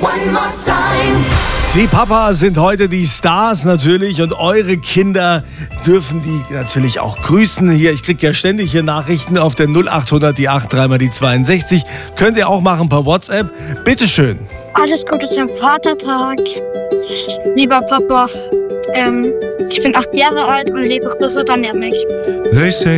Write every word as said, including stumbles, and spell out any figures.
One more time. Die Papas sind heute die Stars natürlich und eure Kinder dürfen die natürlich auch grüßen. Hier, ich kriege ja ständig hier Nachrichten auf der null achthundert, die acht, dreimal die zweiundsechzig. Könnt ihr auch machen per WhatsApp. Bitteschön. Alles Gute zum Vatertag. Lieber Papa, ähm, ich bin acht Jahre alt und lebe größer, dann ernähre mich. They say